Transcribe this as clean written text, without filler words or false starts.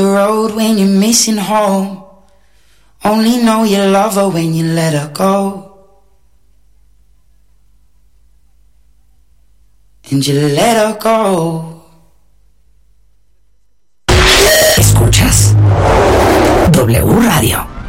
road when you're missing home. Only know you love her when you let her go. And you let her go. Escuchas W Radio.